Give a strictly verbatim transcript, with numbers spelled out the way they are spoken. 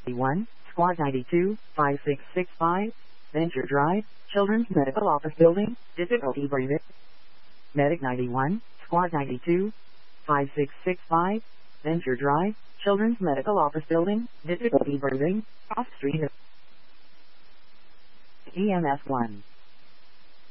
one, Squad ninety-two, five six six five, Venture Drive, Children's Medical Office Building, difficulty breathing. Medic ninety-one, Squad ninety-two, five six six five, Venture Drive, Children's Medical Office Building, difficulty breathing, off street. E M S one.